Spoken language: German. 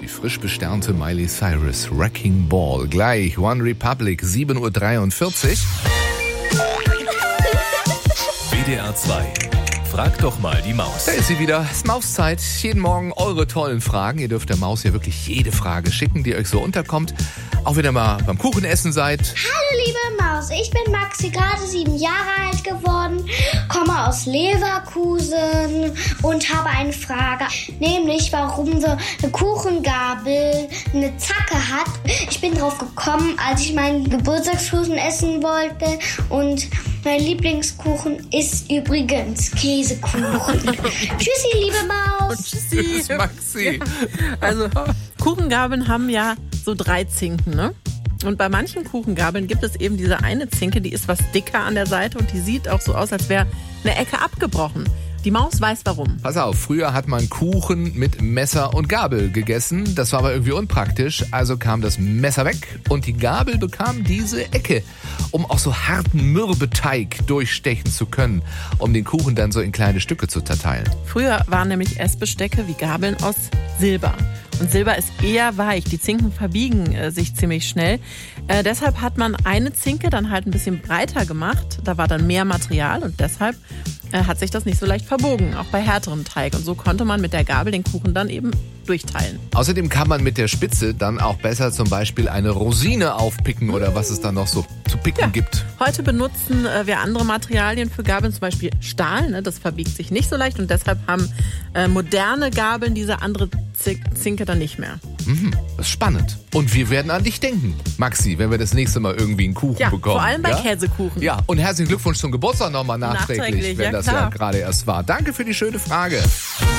Die frisch besternte Miley Cyrus, Wrecking Ball. Gleich One Republic, 7.43 Uhr. WDR 2. Frag doch mal die Maus. Da ist sie wieder. Es ist Mauszeit. Jeden Morgen eure tollen Fragen. Ihr dürft der Maus ja wirklich jede Frage schicken, die euch so unterkommt. Auch wenn ihr mal beim Kuchenessen seid. Hallo liebe Maus, ich bin Maxi, gerade 7 Jahre alt geworden, komme aus Leverkusen und habe eine Frage, nämlich warum so eine Kuchengabel eine Zacke hat. Ich bin drauf gekommen, als ich meinen Geburtstagskuchen essen wollte, und mein Lieblingskuchen ist übrigens Käsekuchen. Tschüssi, liebe Maus. Tschüssi. Das ist Maxi. Also Kuchengabeln haben ja so 3 Zinken, ne? Und bei manchen Kuchengabeln gibt es eben diese eine Zinke, die ist was dicker an der Seite und die sieht auch so aus, als wäre eine Ecke abgebrochen. Die Maus weiß warum. Pass auf, früher hat man Kuchen mit Messer und Gabel gegessen. Das war aber irgendwie unpraktisch, also kam das Messer weg und die Gabel bekam diese Ecke, um auch so harten Mürbeteig durchstechen zu können, um den Kuchen dann so in kleine Stücke zu zerteilen. Früher waren nämlich Essbestecke wie Gabeln aus Silber. Und Silber ist eher weich, die Zinken verbiegen sich ziemlich schnell. Deshalb hat man eine Zinke dann halt ein bisschen breiter gemacht. Da war dann mehr Material und deshalb hat sich das nicht so leicht verbogen, auch bei härterem Teig. Und so konnte man mit der Gabel den Kuchen dann eben durchteilen. Außerdem kann man mit der Spitze dann auch besser zum Beispiel eine Rosine aufpicken oder was es dann noch so zu picken gibt. Heute benutzen wir andere Materialien für Gabeln, zum Beispiel Stahl, ne? Das verbiegt sich nicht so leicht und deshalb haben moderne Gabeln diese andere Zinke dann nicht mehr. Das ist spannend. Und wir werden an dich denken, Maxi, wenn wir das nächste Mal irgendwie einen Kuchen bekommen. Vor allem bei Käsekuchen. Ja, und herzlichen Glückwunsch zum Geburtstag nochmal nachträglich, wenn ja, das klar. ja gerade erst war. Danke für die schöne Frage.